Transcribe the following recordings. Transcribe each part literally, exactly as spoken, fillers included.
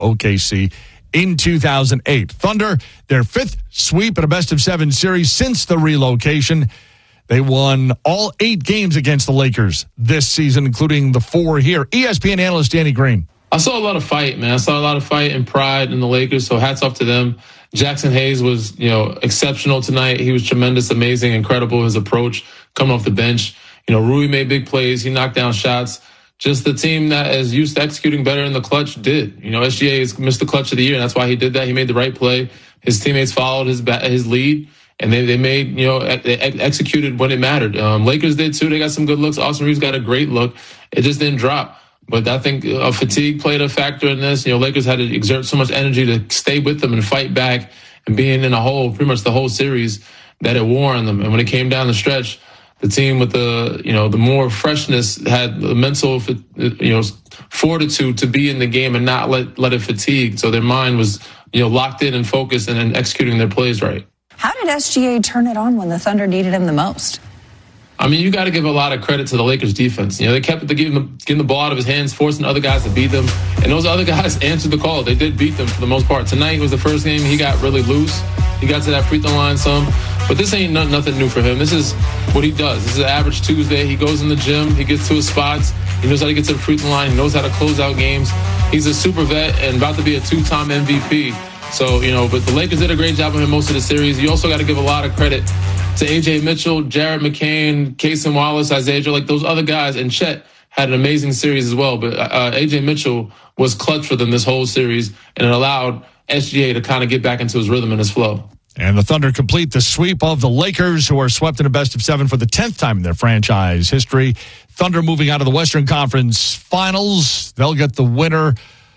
O K C in two thousand eight. Thunder, their fifth sweep in a best-of-seven series since the relocation. They won all eight games against the Lakers this season, including the four here. E S P N analyst Danny Green. I saw a lot of fight, man. I saw a lot of fight and pride in the Lakers, so hats off to them. Jackson Hayes was, you know, exceptional tonight. He was tremendous, amazing, incredible, his approach coming off the bench. You know, Rui made big plays. He knocked down shots. Just the team that is used to executing better in the clutch did. You know, S G A has missed the clutch of the year, and that's why he did that. He made the right play. His teammates followed his his lead, and they, they made, you know, they executed when it mattered. Um, Lakers did too. They got some good looks. Austin Reeves got a great look. It just didn't drop. But I think uh, fatigue played a factor in this. You know, Lakers had to exert so much energy to stay with them and fight back, and being in a hole pretty much the whole series that it wore on them. And when it came down the stretch, the team with the, you know, the more freshness had the mental, you know, fortitude to be in the game and not let let it fatigue. So their mind was, you know, locked in and focused and, and executing their plays right. How did S G A turn it on when the Thunder needed him the most? I mean, you got to give a lot of credit to the Lakers defense. You know, they kept the, getting, the, getting the ball out of his hands, forcing other guys to beat them. And those other guys answered the call. They did beat them for the most part. Tonight was the first game he got really loose. He got to that free throw line some. But this ain't no, nothing new for him. This is what he does. This is an average Tuesday. He goes in the gym. He gets to his spots. He knows how to get to the free throw line. He knows how to close out games. He's a super vet and about to be a two-time M V P. So, you know, but the Lakers did a great job of him most of the series. You also got to give a lot of credit to A J Mitchell, Jared McCain, Cason Wallace, Isaiah Joe, like those other guys, and Chet had an amazing series as well. But uh, A J Mitchell was clutch for them this whole series, and it allowed S G A to kind of get back into his rhythm and his flow. And the Thunder complete the sweep of the Lakers, who are swept in a best of seven for the tenth time in their franchise history. Thunder moving out of the Western Conference Finals. They'll get the winner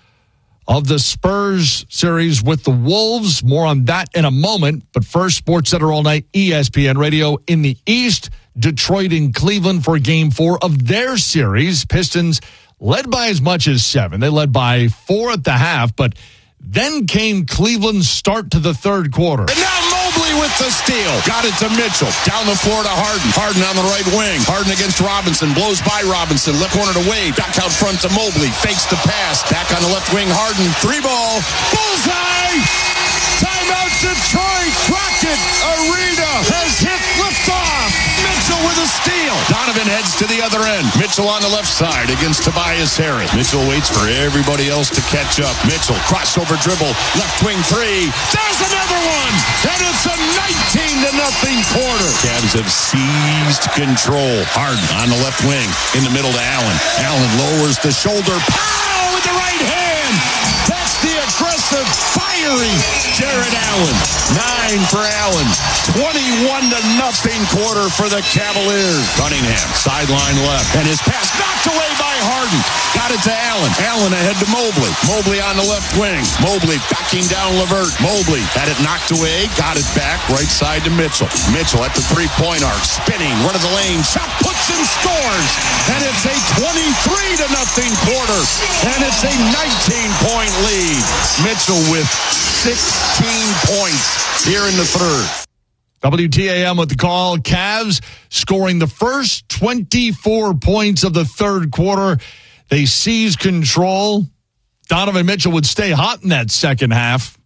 of the Spurs series with the Wolves. More on that in a moment. But first, SportsCenter All Night, E S P N Radio in the East. Detroit and Cleveland for game four of their series. Pistons led by as much as seven. They led by four at the half, but then came Cleveland's start to the third quarter. And now Mobley with the steal. Got it to Mitchell. Down the floor to Harden. Harden on the right wing. Harden against Robinson. Blows by Robinson. Left corner to Wade. Back out front to Mobley. Fakes the pass. Back on the left wing. Harden. Three ball. Bullseye! Timeout Detroit. Rocket Arena has hit liftoff. Mitchell with a steal. Donovan heads to the other end. Mitchell on the left side against Tobias Harris. Mitchell waits for everybody else to catch up. Mitchell crossover dribble. Left wing three. There's another one. And it's a nineteen to nothing quarter. Cavs have seized control. Harden on the left wing. In the middle to Allen. Allen lowers the shoulder. Pow with the right hand. That's the aggressive, fiery Jared Allen. Nine for Allen. twenty-one to nothing quarter for the Cavaliers. Cunningham, sideline left. And his pass knocked away by Harden. Got it to Allen. Allen ahead to Mobley. Mobley on the left wing. Mobley backing down LeVert. Mobley had it knocked away. Got it back. Right side to Mitchell. Mitchell at the three-point arc. Spinning. Run of the lane. Shot puts and scores. And it's a twenty-three to nothing quarter. And it's a nineteen-point lead. Mitchell with sixteen points here in the third. W T A M with the call. Cavs scoring the first twenty-four points of the third quarter. They seize control. Donovan Mitchell would stay hot in that second half.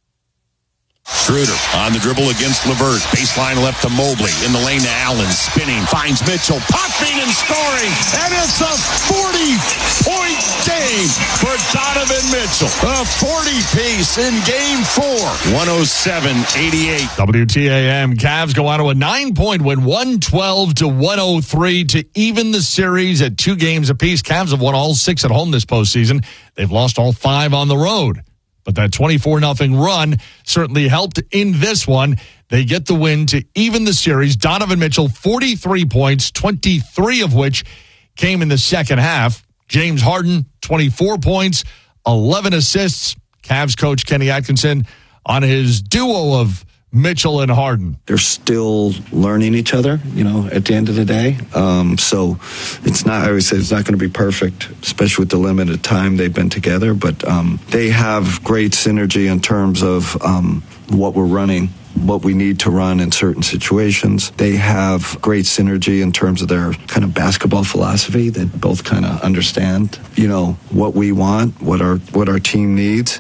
Schroeder on the dribble against LeVert. Baseline left to Mobley. In the lane to Allen. Spinning. Finds Mitchell. Popping and scoring. And it's a forty-point game for Donovan Mitchell. A forty-piece in game four. one oh seven eighty-eight. W T A M. Cavs go on to a nine-point win. one twelve to one oh three to even the series at two games apiece. Cavs have won all six at home this postseason. They've lost all five on the road. But that twenty-four nothing run certainly helped in this one. They get the win to even the series. Donovan Mitchell, forty-three points, twenty-three of which came in the second half. James Harden, twenty-four points, eleven assists. Cavs coach Kenny Atkinson on his duo of Mitchell and Harden. They're still learning each other, you know, at the end of the day. Um, so it's not, I always say it's not going to be perfect, especially with the limited time they've been together. But um, they have great synergy in terms of um, what we're running what we need to run in certain situations. They have great synergy in terms of their kind of basketball philosophy. They both kind of understand, you know, what we want, what our what our team needs.